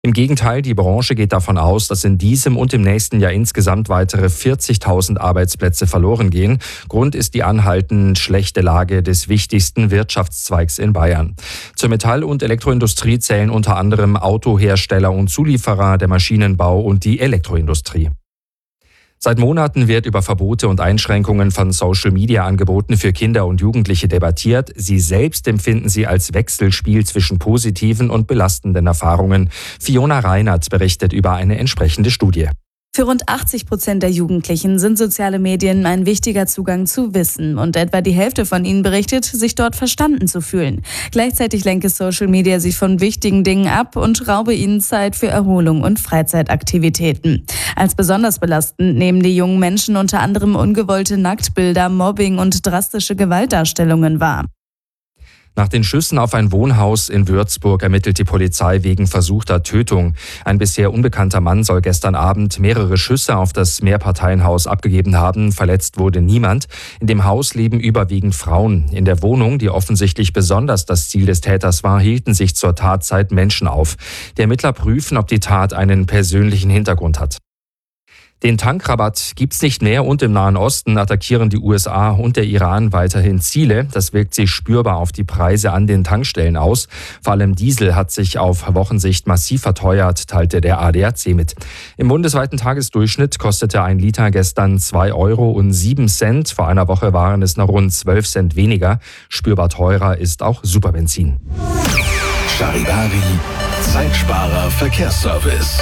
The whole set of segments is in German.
Im Gegenteil, die Branche geht davon aus, dass in diesem und im nächsten Jahr insgesamt weitere 40.000 Arbeitsplätze verloren gehen. Grund ist die anhaltend schlechte Lage des wichtigsten Wirtschaftszweigs in Bayern. Zur Metall- und Elektroindustrie zählen unter anderem Autohersteller und Zulieferer, der Maschinenbau und die Elektroindustrie. Seit Monaten wird über Verbote und Einschränkungen von Social-Media-Angeboten für Kinder und Jugendliche debattiert. Sie selbst empfinden sie als Wechselspiel zwischen positiven und belastenden Erfahrungen. Fiona Reinert berichtet über eine entsprechende Studie. Für rund 80% der Jugendlichen sind soziale Medien ein wichtiger Zugang zu Wissen und etwa die Hälfte von ihnen berichtet, sich dort verstanden zu fühlen. Gleichzeitig lenke Social Media sie von wichtigen Dingen ab und raube ihnen Zeit für Erholung und Freizeitaktivitäten. Als besonders belastend nehmen die jungen Menschen unter anderem ungewollte Nacktbilder, Mobbing und drastische Gewaltdarstellungen wahr. Nach den Schüssen auf ein Wohnhaus in Würzburg ermittelt die Polizei wegen versuchter Tötung. Ein bisher unbekannter Mann soll gestern Abend mehrere Schüsse auf das Mehrparteienhaus abgegeben haben. Verletzt wurde niemand. In dem Haus leben überwiegend Frauen. In der Wohnung, die offensichtlich besonders das Ziel des Täters war, hielten sich zur Tatzeit Menschen auf. Die Ermittler prüfen, ob die Tat einen persönlichen Hintergrund hat. Den Tankrabatt gibt's nicht mehr und im Nahen Osten attackieren die USA und der Iran weiterhin Ziele. Das wirkt sich spürbar auf die Preise an den Tankstellen aus. Vor allem Diesel hat sich auf Wochensicht massiv verteuert, teilte der ADAC mit. Im bundesweiten Tagesdurchschnitt kostete ein Liter gestern 2,07 €. Vor einer Woche waren es noch rund 12 Cent weniger. Spürbar teurer ist auch Superbenzin. Charivari, Zeitsparer Verkehrsservice.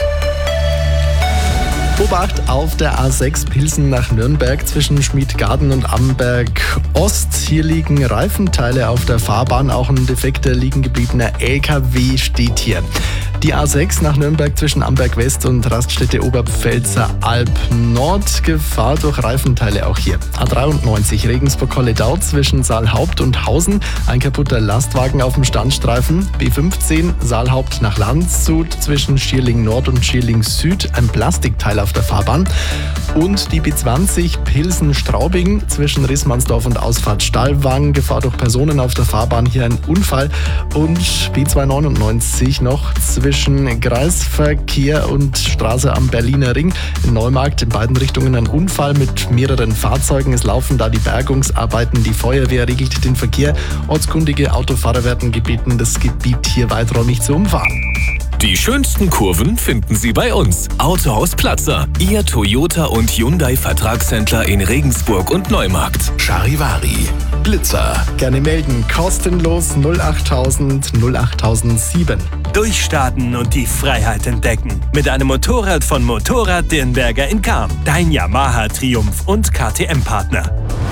Obacht auf der A6 Pilsen nach Nürnberg zwischen Schmiedgarten und Amberg Ost. Hier liegen Reifenteile auf der Fahrbahn, auch ein defekter liegen gebliebener LKW steht hier. Die A6 nach Nürnberg zwischen Amberg West und Raststätte Oberpfälzer Alb Nord. Gefahr durch Reifenteile auch hier. A93 Regensburg-Kolledau zwischen Saalhaupt und Hausen. Ein kaputter Lastwagen auf dem Standstreifen. B15 Saalhaupt nach Landshut zwischen Schierling Nord und Schierling Süd. Ein Plastikteil auf der Fahrbahn. Und die B20 Pilsen-Straubing zwischen Rissmannsdorf und Ausfahrt Stallwang. Gefahr durch Personen auf der Fahrbahn, hier ein Unfall. Und B299 noch zwischen Kreisverkehr und Straße am Berliner Ring in Neumarkt. In beiden Richtungen ein Unfall mit mehreren Fahrzeugen. Es laufen da die Bergungsarbeiten. Die Feuerwehr regelt den Verkehr. Ortskundige Autofahrer werden gebeten, das Gebiet hier weiträumig zu umfahren. Die schönsten Kurven finden Sie bei uns. Autohaus Platzer, Ihr Toyota und Hyundai Vertragshändler in Regensburg und Neumarkt. Charivari, Blitzer. Gerne melden, kostenlos 08000 08007. Durchstarten und die Freiheit entdecken. Mit einem Motorrad von Motorrad Dirnberger in Cham. Dein Yamaha Triumph und KTM-Partner.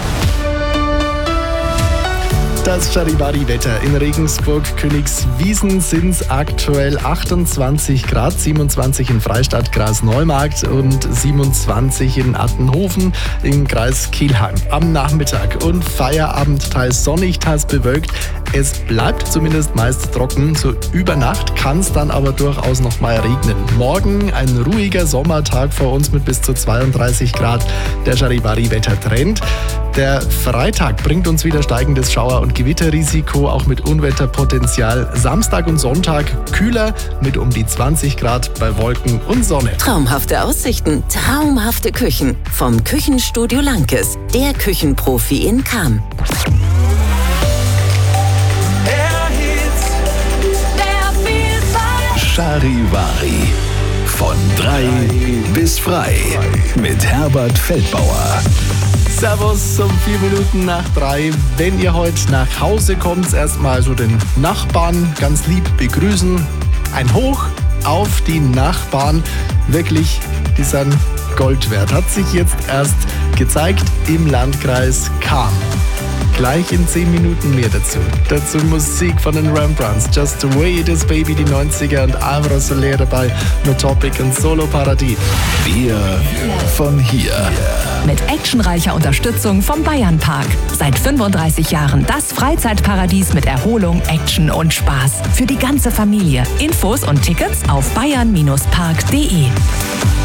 Das Charivari-Wetter in Regensburg, Königswiesen sind es aktuell 28 Grad, 27 in Freistadt, Kreis Neumarkt und 27 in Attenhofen im Kreis Kelheim. Am Nachmittag und Feierabend teils sonnig, teils bewölkt. Es bleibt zumindest meist trocken. So über Nacht kann es dann aber durchaus noch mal regnen. Morgen ein ruhiger Sommertag vor uns mit bis zu 32 Grad. Der Charivari-Wettertrend. Der Freitag bringt uns wieder steigendes Schauer- und Gewitterrisiko, auch mit Unwetterpotenzial. Samstag und Sonntag kühler mit um die 20 Grad bei Wolken und Sonne. Traumhafte Aussichten, traumhafte Küchen. Vom Küchenstudio Lankes, der Küchenprofi in Cham. Charivari. Von 3 bis frei. Mit Herbert Feldbauer. Servus um 4 Minuten nach 3. Wenn ihr heute nach Hause kommt, erstmal so den Nachbarn ganz lieb begrüßen. Ein Hoch auf die Nachbarn. Wirklich, die sind Gold wert. Hat sich jetzt erst gezeigt im Landkreis Cham. Gleich in 10 Minuten mehr dazu. Dazu Musik von den Rembrandts. Just the way it is, baby, die 90er und Alvaro Soler dabei. No Topic und Solo Paradies. Wir von hier. Mit actionreicher Unterstützung vom Bayernpark. Seit 35 Jahren das Freizeitparadies mit Erholung, Action und Spaß. Für die ganze Familie. Infos und Tickets auf bayern-park.de.